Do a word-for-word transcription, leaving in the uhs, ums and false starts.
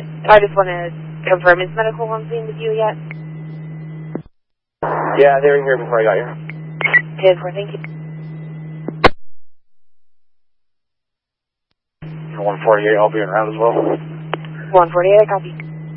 I just want to confirm, is medical on scene with you yet? Yeah, they were here before I got here. Good, for thank you. one forty-eight, I'll be around as well. one forty-eight, I copy.